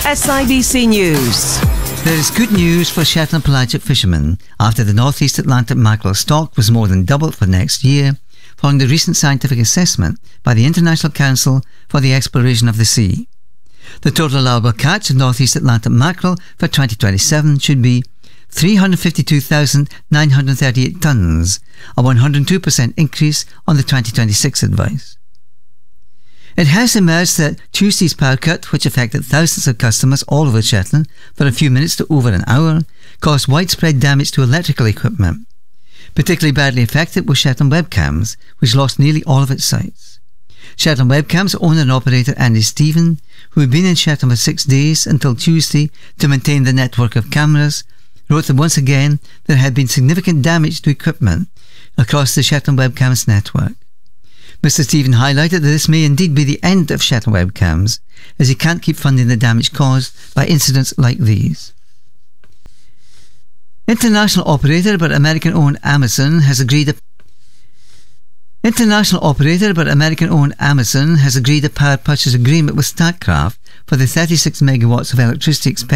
SIBC News. There is good news for Shetland pelagic fishermen after the North East Atlantic mackerel stock was more than doubled for next year, following the recent scientific assessment by the International Council for the Exploration of the Sea. The total allowable catch of North East Atlantic mackerel for 2027 should be 352,938 tonnes, a 102% increase on the 2026 advice. It has emerged that Tuesday's power cut, which affected thousands of customers all over Shetland for a few minutes to over an hour, caused widespread damage to electrical equipment. Particularly badly affected were Shetland Webcams, which lost nearly all of its sites. Shetland Webcams owner and operator Andy Stephen, who had been in Shetland for 6 days until Tuesday to maintain the network of cameras, wrote that once again there had been significant damage to equipment across the Shetland Webcams network. Mr. Stephen highlighted that this may indeed be the end of Shetland Webcams, as he can't keep funding the damage caused by incidents like these. International operator but American-owned Amazon has agreed a power purchase agreement with Statkraft for the 36 megawatts of electricity expected